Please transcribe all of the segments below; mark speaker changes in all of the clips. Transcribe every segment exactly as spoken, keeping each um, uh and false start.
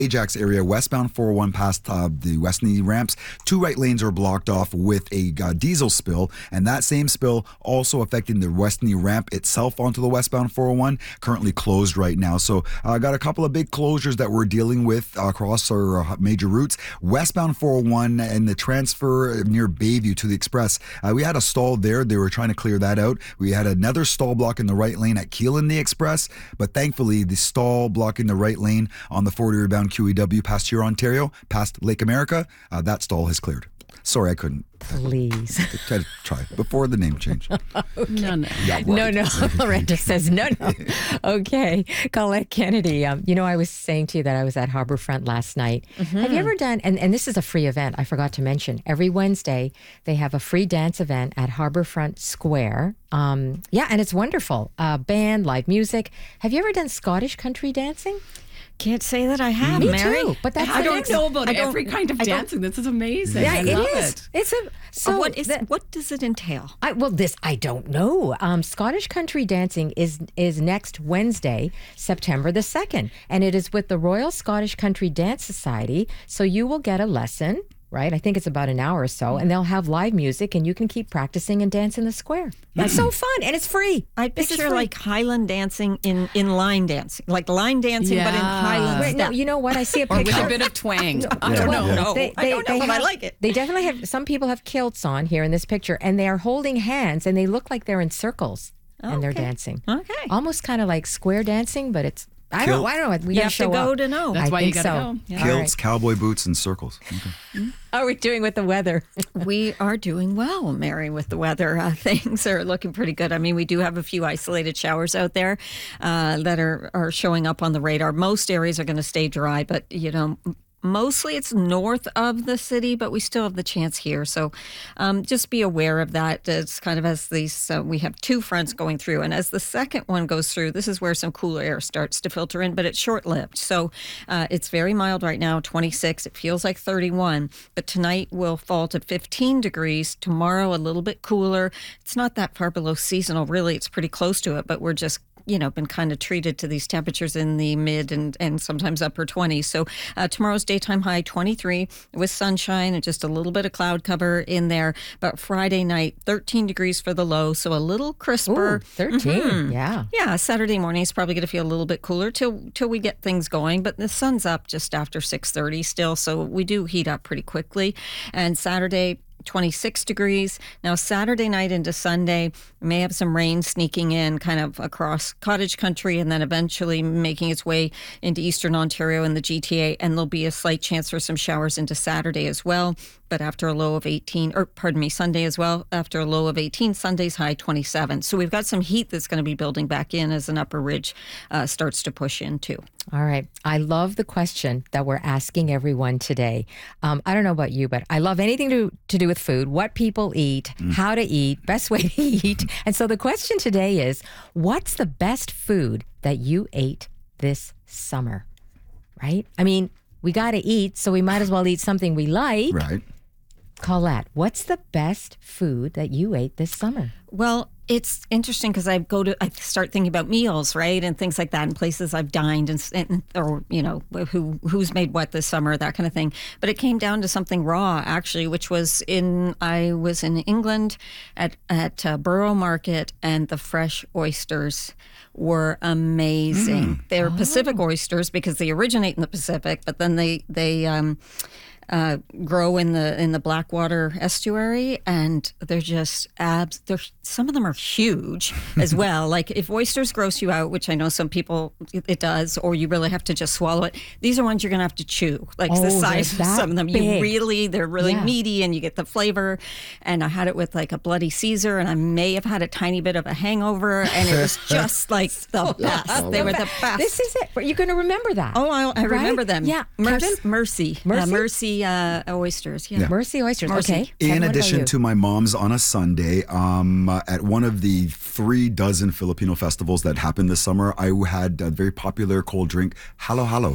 Speaker 1: Ajax area, westbound four oh one past uh, the Westney ramps. Two right lanes are blocked off with a uh, diesel spill, and that same spill also affecting the Westney ramp itself onto the westbound four oh one, currently closed right now. So I uh, got a couple of big closures that we're dealing with uh, across our uh, major routes. Westbound four oh one and the transfer near Bayview to the Express, uh, we had a stall there. They were trying to clear that out. We had another stall block in the right lane at Keele and the Express, but thankfully the stall blocking the right lane on the forty bound Q E W past here, Ontario, past Lake America, uh, that stall has cleared. Sorry, I couldn't.
Speaker 2: Please.
Speaker 1: I tried to try before the name change.
Speaker 2: Okay.
Speaker 3: No, no.
Speaker 1: Yeah, right.
Speaker 2: No, no. Miranda says no, no. Okay. Colette Kennedy, um, you know, I was saying to you that I was at Harbourfront last night. Mm-hmm. Have you ever done, and, and this is a free event, I forgot to mention, every Wednesday they have a free dance event at Harbourfront Square. Um, yeah, and it's wonderful. Uh, band, live music. Have you ever done Scottish country dancing?
Speaker 3: Can't say that I have,
Speaker 2: Me
Speaker 3: Mary.
Speaker 2: too, but that's
Speaker 3: I
Speaker 2: the
Speaker 3: don't
Speaker 2: next-
Speaker 3: know about
Speaker 2: I don't-
Speaker 3: every kind of
Speaker 2: I don't-
Speaker 3: dancing. This is amazing.
Speaker 2: Yeah,
Speaker 3: I
Speaker 2: it
Speaker 3: love
Speaker 2: is.
Speaker 3: it.
Speaker 2: It's a so
Speaker 3: Uh, what is
Speaker 2: the-
Speaker 3: what does it entail?
Speaker 2: I, well, this I don't know. Um, Scottish country dancing is is next Wednesday, September the second, and it is with the Royal Scottish Country Dance Society. So you will get a lesson, right? I think it's about an hour or so, and they'll have live music, and you can keep practicing and dance in the square. It's so fun, and it's free.
Speaker 3: I
Speaker 2: This is
Speaker 3: picture
Speaker 2: free.
Speaker 3: like Highland dancing in, in line dancing, like line dancing, but in
Speaker 4: Yeah.
Speaker 3: Highland
Speaker 2: Wait, no,
Speaker 3: step.
Speaker 2: you know what? I see a
Speaker 4: Or with
Speaker 2: picture.
Speaker 4: a bit of twang. I
Speaker 1: Yeah,
Speaker 4: don't know.
Speaker 1: yeah.
Speaker 3: No,
Speaker 2: They-
Speaker 3: I
Speaker 2: they-
Speaker 3: don't know,
Speaker 2: they
Speaker 3: but I
Speaker 2: have-
Speaker 3: like it.
Speaker 2: They definitely have. Some people have kilts on here in this picture, and they are holding hands, and they look like they're in circles, and they're
Speaker 3: Okay.
Speaker 2: dancing.
Speaker 3: Okay.
Speaker 2: Almost kind of like square dancing, but it's. I don't.
Speaker 1: Kilt.
Speaker 2: I don't know. We
Speaker 3: You
Speaker 2: gotta
Speaker 3: have to
Speaker 2: show
Speaker 3: go
Speaker 2: up.
Speaker 3: to know.
Speaker 4: That's
Speaker 2: I
Speaker 4: why you
Speaker 2: think
Speaker 4: gotta
Speaker 2: so.
Speaker 4: go.
Speaker 2: Yeah.
Speaker 1: Kilts,
Speaker 2: All right.
Speaker 1: cowboy boots, and circles. Okay.
Speaker 2: How are we doing with the weather?
Speaker 3: We are doing well, Mary, with the weather. Uh, things are looking pretty good. I mean, we do have a few isolated showers out there uh, that are, are showing up on the radar. Most areas are going to stay dry, but, you know, mostly it's north of the city, but we still have the chance here. So um, just be aware of that. It's kind of as these, uh, we have two fronts going through. And as the second one goes through, this is where some cooler air starts to filter in, but it's short-lived. So uh, it's very mild right now, twenty-six. It feels like thirty-one. But tonight will fall to fifteen degrees. Tomorrow, a little bit cooler. It's not that far below seasonal, really. It's pretty close to it, but we're just you know, been kind of treated to these temperatures in the mid and, and sometimes upper twenties. So uh, tomorrow's daytime high twenty-three with sunshine and just a little bit of cloud cover in there. But Friday night, thirteen degrees for the low, so a little crisper.
Speaker 2: Ooh, thirteen.
Speaker 3: Mhm.
Speaker 2: Yeah.
Speaker 3: Yeah, Saturday morning is probably going to feel a little bit cooler till till we get things going, but the sun's up just after six thirty still, so we do heat up pretty quickly. And Saturday, twenty-six degrees. Now, Saturday night into Sunday, we may have some rain sneaking in kind of across cottage country and then eventually making its way into eastern Ontario and the G T A, and there'll be a slight chance for some showers into Saturday as well. But after a low of eighteen, or pardon me, Sunday as well, after a low of eighteen, Sunday's high twenty-seven. So we've got some heat that's going to be building back in as an upper ridge uh, starts to push in too.
Speaker 2: All right. I love the question that we're asking everyone today. Um, I don't know about you, but I love anything to, to do with food, what people eat, mm. how to eat, best way to eat. And so the question today is, what's the best food that you ate this summer? Right? I mean, we got to eat, so we might as well eat something we like.
Speaker 1: Right.
Speaker 2: Colette, what's the best food that you ate this summer?
Speaker 3: Well, it's interesting because I go to, I start thinking about meals, right, and things like that, and places I've dined, and, and or you know, who who's made what this summer, that kind of thing. But it came down to something raw, actually, which was in I was in England at at uh, Borough Market, and the fresh oysters were amazing. Mm. They're oh. Pacific oysters because they originate in the Pacific, but then they they. Um, Uh, grow in the in the Blackwater estuary, and they're just abs. They're some of them are huge as well. Like if oysters gross you out, which I know some people it, it does, or you really have to just swallow it. These are ones you're gonna have to chew. Like
Speaker 2: oh,
Speaker 3: the size of some of them,
Speaker 2: big.
Speaker 3: you really they're really
Speaker 2: yeah.
Speaker 3: meaty, and you get the flavor. And I had it with like a bloody Caesar, and I may have had a tiny bit of a hangover, and it was just like the best. They were the best.
Speaker 2: This is it. You're gonna remember that.
Speaker 3: Oh, I, I
Speaker 2: right?
Speaker 3: remember them.
Speaker 2: Yeah,
Speaker 3: Mercy,
Speaker 2: Kevin?
Speaker 3: Mercy,
Speaker 2: Mercy.
Speaker 3: Uh, Mercy. Uh, oysters, yeah.
Speaker 1: Yeah.
Speaker 2: Mercy oysters,
Speaker 3: Mercy.
Speaker 2: okay.
Speaker 1: In
Speaker 2: Kevin,
Speaker 1: addition to my mom's on a Sunday, um, uh, at one of the three dozen Filipino festivals that happened this summer, I had a very popular cold drink, Halo Halo.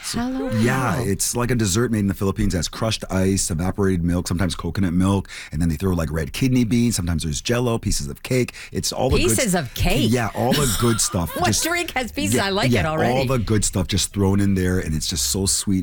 Speaker 2: Hello.
Speaker 1: Yeah,
Speaker 2: Hello.
Speaker 1: it's like a dessert made in the Philippines. It has crushed ice, evaporated milk, sometimes coconut milk, and then they throw like red kidney beans. Sometimes there's Jello, pieces of cake. It's all the good
Speaker 2: Pieces of cake?
Speaker 1: Yeah, all the good stuff.
Speaker 2: What
Speaker 1: Just-
Speaker 2: drink has pieces?
Speaker 1: yeah,
Speaker 2: I like
Speaker 1: yeah,
Speaker 2: it already.
Speaker 1: all the good stuff just thrown in there, and it's just so sweet.